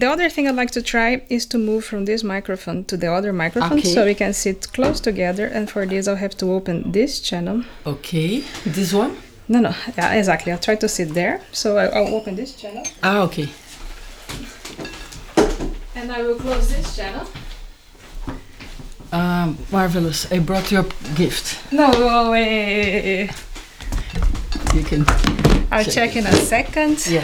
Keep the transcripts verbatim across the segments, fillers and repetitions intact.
the other thing I'd like to try is to move from this microphone to the other microphone, Okay. so we can sit close together. And for this, I'll have to open this channel. Okay, this one? No, no, yeah, exactly. I'll try to sit there. So I, I'll open this channel. Ah, okay. And I will close this channel. Um, marvelous. I brought your gift. No way. You can. I'll check check in a second. Yeah.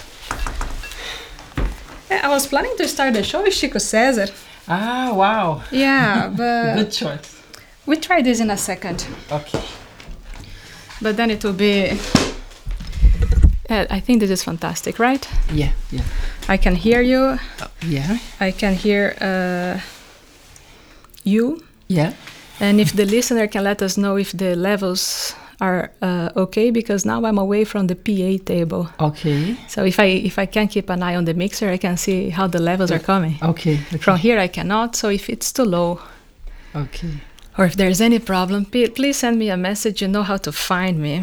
Yeah, I was planning to start the show with Chico César. Ah, wow. Yeah, but Good choice. we try this in a second. Okay. But then it will be... Uh, I think this is fantastic, right? Yeah, yeah. I can hear you. Uh, yeah. I can hear uh, you. Yeah. And if the listener can let us know if the levels are uh, okay, because now I'm away from the P A table. Okay. So if I if I can keep an eye on the mixer, I can see how the levels are coming. Okay. Okay. From here I cannot, so if it's too low, Okay. or if there's any problem, p- please send me a message. You know how to find me.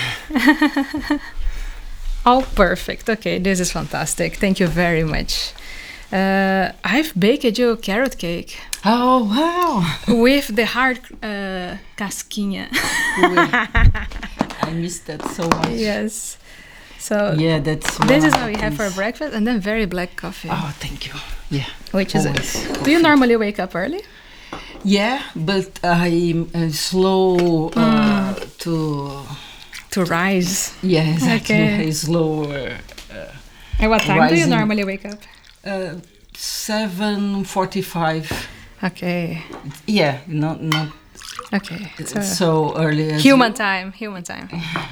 Oh, perfect. Okay, this is fantastic. Thank you very much. Uh, I've baked you a carrot cake Oh, wow. with the hard uh, casquinha. I missed that so much. Yes. So Yeah, that's. this one is of what we the have for things. breakfast, and then very black coffee, Oh, thank you. Yeah. which is. always Do you coffee. normally wake up early? Yeah, but I'm uh, slow uh, to. To rise. Yeah, exactly. Okay. Slower. At what time do you Rising. normally wake up? Uh, seven forty-five. Okay. Yeah, not not Okay. So so early. As human you. time. Human time.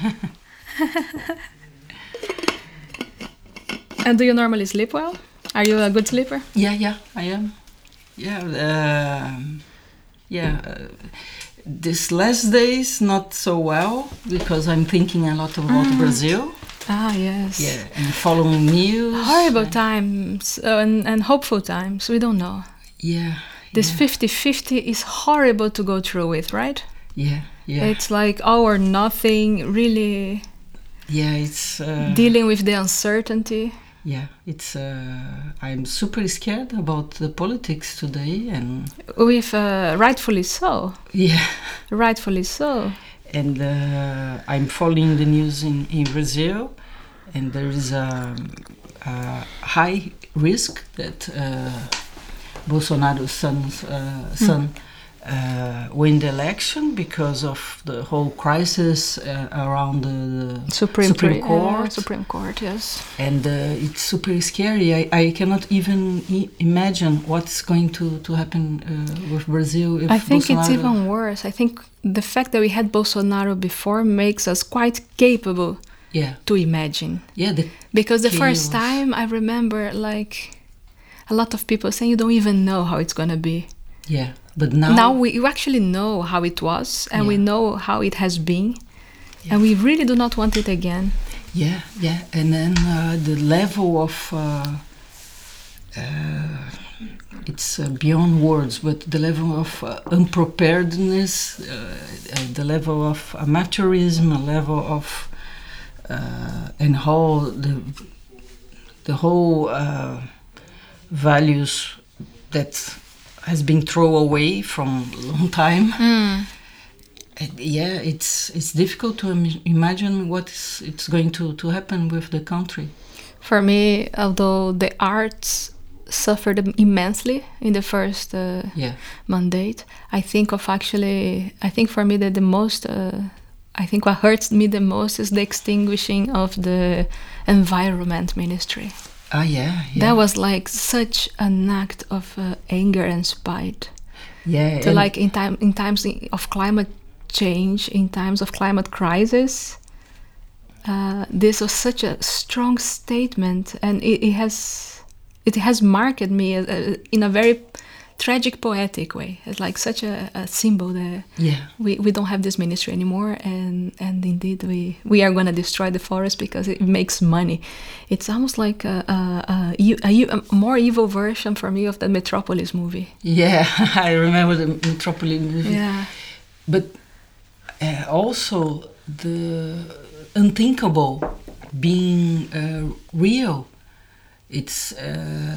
And do you normally sleep well? Are you a good sleeper? Yeah, yeah, I am. Yeah, um yeah. Uh, these last days not so well because I'm thinking a lot about Brazil. Ah, yes. Yeah, and following news. Horrible times uh, and, and hopeful times. We don't know. Yeah. This yeah, fifty-fifty is horrible to go through with, right? Yeah, yeah, It's like all or nothing, really yeah. It's uh, dealing with the uncertainty. yeah. It's. Uh, I'm super scared about the politics today, and With uh, rightfully so. yeah, Rightfully so. and uh, I'm following the news in in Brazil, and there is a, a high risk that uh, Bolsonaro's son's uh, son uh, win the election because of the whole crisis uh, around the, the Supreme, Supreme Pre- Court. uh, Supreme Court, yes. And uh, it's super scary. I, I cannot even I- imagine what's going to, to happen uh, with Brazil if I think it's Bolsonaro- even worse. I think the fact that we had Bolsonaro before makes us quite capable Yeah, to imagine. yeah, the, Because the first Chaos. time I remember like a lot of people saying you don't even know how it's gonna be. yeah. But now, Now we you actually know how it was and we Yeah. know how it has been. Yeah. And we really do not want it again. yeah, yeah, and then uh, the level of uh, uh, it's uh, beyond words, but the level of uh, unpreparedness, uh, uh, the level of amateurism, a level of uh, and how the the whole uh, values that has been thrown away from a long time. And yeah, it's it's difficult to Im- imagine what is it's going to, to happen with the country. For me, although the arts suffered immensely in the first uh, Yeah, mandate, I think of actually, I think for me that the most, uh, I think what hurts me the most is the extinguishing of the environment ministry. ah, yeah, yeah. That was like such an act of uh, anger and spite. yeah, To and- like in time in times of climate change, in times of climate crisis, uh, this was such a strong statement, and it, it has it has marked me uh, uh, in a very tragic, poetic way. It's like such a, a symbol that yeah, we, we don't have this ministry anymore, and and indeed we we are going to destroy the forest because it makes money. It's almost like a, a, a, a, a more evil version for me of the Metropolis movie. yeah. I remember the Metropolis movie. Yeah. But uh, also the unthinkable being uh, real. It's uh,